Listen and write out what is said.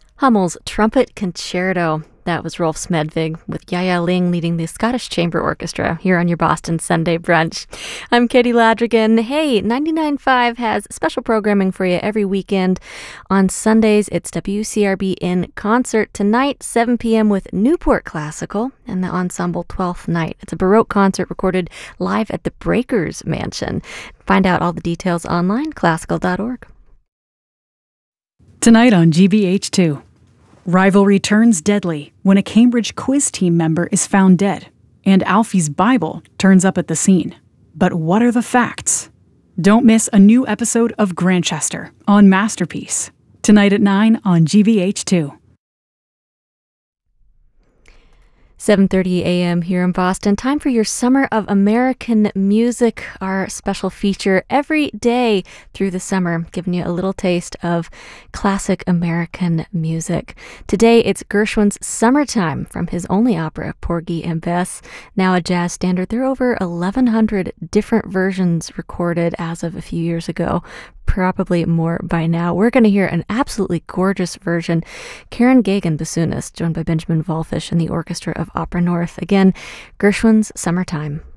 Hummel's Trumpet Concerto. That was Rolf Smedvig with Yaya Ling leading the Scottish Chamber Orchestra here on your Boston Sunday Brunch. I'm Katie Ladrigan. Hey, 99.5 has special programming for you every weekend. On Sundays, it's WCRB in concert tonight, 7 p.m. with Newport Classical and the Ensemble 12th Night. It's a Baroque concert recorded live at the Breakers Mansion. Find out all the details online, classical.org. Tonight on GBH2. Rivalry turns deadly when a Cambridge quiz team member is found dead, and Alfie's Bible turns up at the scene. But what are the facts? Don't miss a new episode of Grantchester on Masterpiece. Tonight at 9 on GBH2. 7:30 a.m. here in Boston. Time for your Summer of American Music, our special feature every day through the summer, giving you a little taste of classic American music. Today, it's Gershwin's Summertime from his only opera, Porgy and Bess, now a jazz standard. There are over 1,100 different versions recorded as of a few years ago. Probably more by now. We're going to hear an absolutely gorgeous version. Karen Gagan, bassoonist, joined by Benjamin Volfish and the Orchestra of Opera North. Again, Gershwin's Summertime.